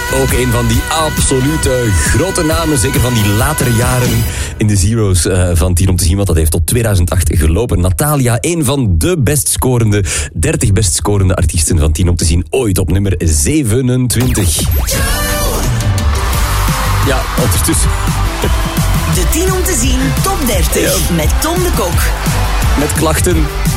Ook een van die absolute grote namen, zeker van die latere jaren in de Zero's van 10 om te zien, want dat heeft tot 2008 gelopen. Natalia, een van de 30 best scorende artiesten van 10 om te zien, ooit op nummer 27. Ja, ondertussen. De 10 om te zien top 30 met Tom de Kok. Met klachten.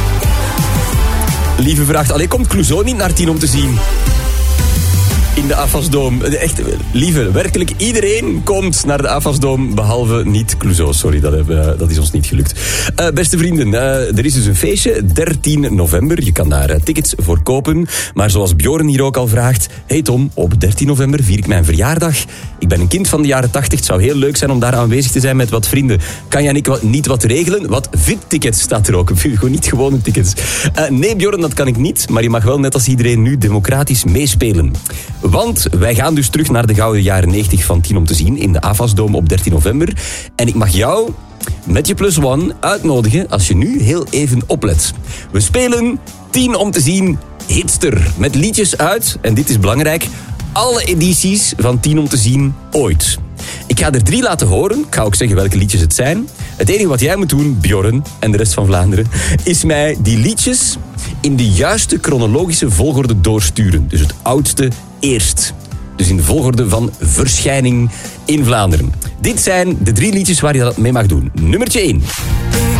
Lieve vraagt, alleen komt Clouseau niet naar 10 om te zien? In de Afasdoom. Echt, lieve, werkelijk iedereen komt naar de Afasdoom, behalve niet Clouseau. Sorry, dat is ons niet gelukt. Beste vrienden, er is dus een feestje, 13 november. Je kan daar tickets voor kopen. Maar zoals Bjorn hier ook al vraagt, hey Tom, op 13 november vier ik mijn verjaardag. Ik ben een kind van de jaren 80. Het zou heel leuk zijn om daar aanwezig te zijn met wat vrienden. Kan jij niet wat regelen? Wat VIP-tickets staat er ook. Gewoon niet gewone tickets. Nee, Bjorn, dat kan ik niet. Maar je mag wel net als iedereen nu democratisch meespelen. Want wij gaan dus terug naar de gouden jaren 90 van 10 om te zien in de Avasdoom op 13 november. En ik mag jou met je plus one uitnodigen als je nu heel even oplet. We spelen 10 om te zien hitster met liedjes uit, en dit is belangrijk, alle edities van 10 om te zien ooit. Ik ga er 3 laten horen. Ik ga ook zeggen welke liedjes het zijn. Het enige wat jij moet doen, Bjorn en de rest van Vlaanderen, is mij die liedjes in de juiste chronologische volgorde doorsturen. Dus het oudste eerst. Dus in de volgorde van verschijning in Vlaanderen. Dit zijn de 3 liedjes waar je dat mee mag doen. Nummertje 1.